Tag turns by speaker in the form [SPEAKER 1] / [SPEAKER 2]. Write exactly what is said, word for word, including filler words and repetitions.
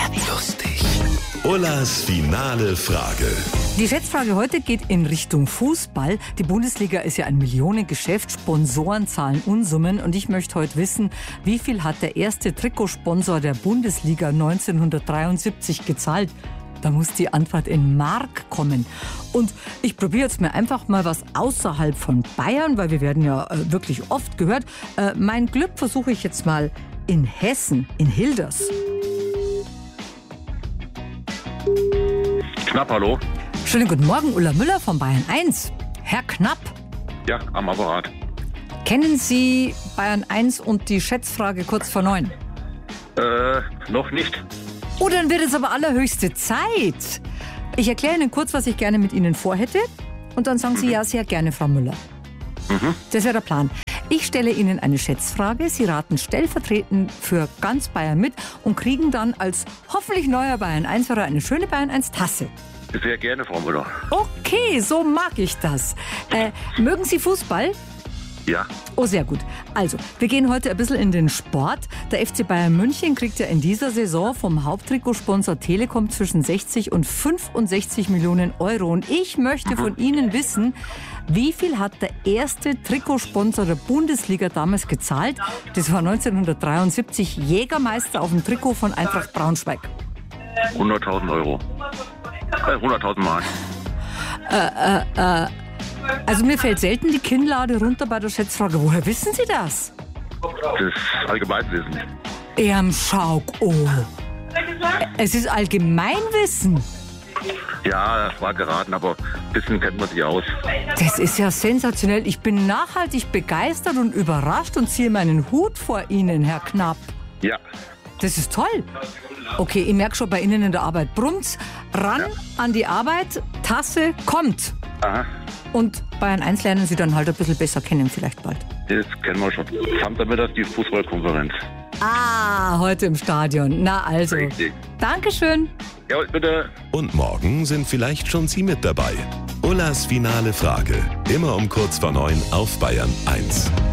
[SPEAKER 1] wie lustig. Ullas finale Frage.
[SPEAKER 2] Die Schätzfrage heute geht in Richtung Fußball. Die Bundesliga ist ja ein Millionengeschäft, Sponsoren zahlen Unsummen und ich möchte heute wissen, wie viel hat der erste Trikotsponsor der Bundesliga neunzehnhundertdreiundsiebzig gezahlt? Da muss die Antwort in Mark kommen. Und ich probiere jetzt mir einfach mal was außerhalb von Bayern, weil wir werden ja äh, wirklich oft gehört. Äh, mein Glück versuche ich jetzt mal in Hessen, in Hilders.
[SPEAKER 3] Knapp, hallo?
[SPEAKER 2] Schönen guten Morgen, Ulla Müller von Bayern eins. Herr Knapp,
[SPEAKER 3] Ja, am Apparat.
[SPEAKER 2] kennen Sie Bayern eins und die Schätzfrage kurz vor neun?
[SPEAKER 3] Äh, noch nicht.
[SPEAKER 2] Oh, dann wird es aber allerhöchste Zeit. Ich erkläre Ihnen kurz, was ich gerne mit Ihnen vorhätte. Und dann sagen Sie ja sehr gerne, Frau Müller.
[SPEAKER 3] Mhm.
[SPEAKER 2] Das wäre der Plan. Ich stelle Ihnen eine Schätzfrage. Sie raten stellvertretend für ganz Bayern mit und kriegen dann als hoffentlich neuer Bayern eins-Hörer eine schöne Bayern eins Tasse.
[SPEAKER 3] Sehr gerne, Frau Müller.
[SPEAKER 2] Okay, so mag ich das. Äh, mögen Sie Fußball?
[SPEAKER 3] Ja.
[SPEAKER 2] Oh, sehr gut. Also, wir gehen heute ein bisschen in den Sport. Der F C Bayern München kriegt ja in dieser Saison vom Haupttrikotsponsor Telekom zwischen sechzig und fünfundsechzig Millionen Euro. Und ich möchte von Ihnen wissen, wie viel hat der erste Trikotsponsor der Bundesliga damals gezahlt? Das war neunzehnhundertdreiundsiebzig Jägermeister auf dem Trikot von Eintracht Braunschweig.
[SPEAKER 3] hunderttausend Euro. Äh, hunderttausend Mark.
[SPEAKER 2] Äh, äh, äh. Also mir fällt selten die Kinnlade runter bei der Schätzfrage. Woher wissen Sie das?
[SPEAKER 3] Das ist Allgemeinwissen.
[SPEAKER 2] Erm Schauk, oh. Es ist Allgemeinwissen.
[SPEAKER 3] Ja, das war geraten, aber ein bisschen kennt man sich aus.
[SPEAKER 2] Das ist ja sensationell. Ich bin nachhaltig begeistert und überrascht und ziehe meinen Hut vor Ihnen, Herr Knapp.
[SPEAKER 3] Ja.
[SPEAKER 2] Das ist toll. Okay, ich merke schon bei Ihnen in der Arbeit. Brummt's, ran
[SPEAKER 3] Ja.
[SPEAKER 2] an die Arbeit, Tasse kommt.
[SPEAKER 3] Aha.
[SPEAKER 2] Und Bayern eins lernen Sie dann halt ein bisschen besser kennen vielleicht bald.
[SPEAKER 3] Das kennen wir schon. Samstagmittag die Fußballkonferenz.
[SPEAKER 2] Ah, heute im Stadion. Na also.
[SPEAKER 3] Richtig.
[SPEAKER 2] Dankeschön.
[SPEAKER 3] Ja, bitte.
[SPEAKER 1] Und morgen sind vielleicht schon Sie mit dabei. Ullas finale Frage. Immer um kurz vor neun auf Bayern eins.